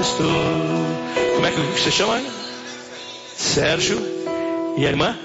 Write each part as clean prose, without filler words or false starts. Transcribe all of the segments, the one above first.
Como é que você chama? Sérgio. E a irmã?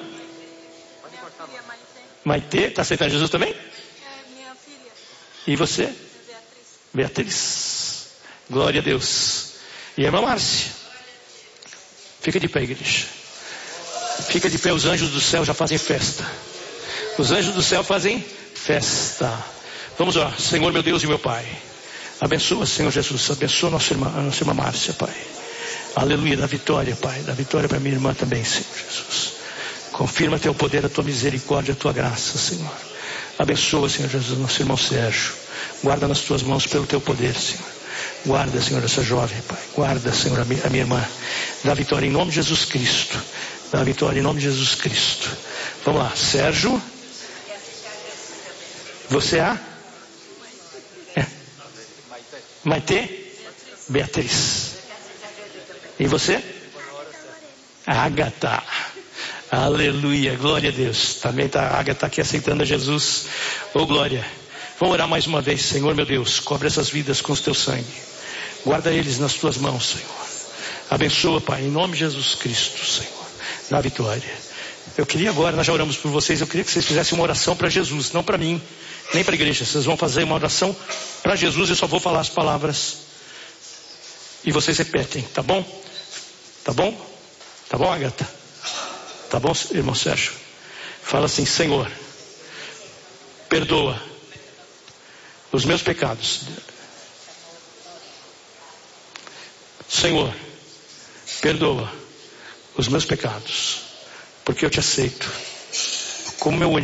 Maitê. Está aceitando Jesus também? É minha filha. E você? Beatriz. Beatriz. Glória a Deus. E a irmã Márcia? Fica de pé, igreja. Fica de pé, os anjos do céu já fazem festa. Os anjos do céu fazem festa. Vamos orar. Senhor, meu Deus e meu Pai, abençoa, Senhor Jesus, abençoa a nossa irmã Márcia, Pai. Aleluia, dá vitória, Pai. Dá vitória para minha irmã também, Senhor Jesus. Confirma teu poder, a tua misericórdia, a tua graça, Senhor. Abençoa, Senhor Jesus, nosso irmão Sérgio. Guarda nas tuas mãos pelo teu poder, Senhor. Guarda, Senhor, essa jovem, Pai. Guarda, Senhor, a minha irmã. Dá vitória em nome de Jesus Cristo. Dá vitória em nome de Jesus Cristo. Vamos lá, Sérgio. Você é? Maitê? Beatriz. E você? Ágata. Aleluia, glória a Deus. Também está a Ágata aqui aceitando a Jesus. Oh, glória. Vamos orar mais uma vez. Senhor, meu Deus, cobre essas vidas com o teu sangue. Guarda eles nas tuas mãos, Senhor. Abençoa, Pai, em nome de Jesus Cristo, Senhor. Dá vitória. Eu queria agora, nós já oramos por vocês, eu queria que vocês fizessem uma oração para Jesus, não para mim, nem para a igreja. Vocês vão fazer uma oração para Jesus, eu só vou falar as palavras e vocês repetem, tá bom? Tá bom? Tá bom, Agatha? Tá bom, irmão Sérgio? Fala assim: Senhor, perdoa os meus pecados. Senhor, perdoa os meus pecados, porque eu te aceito como meu único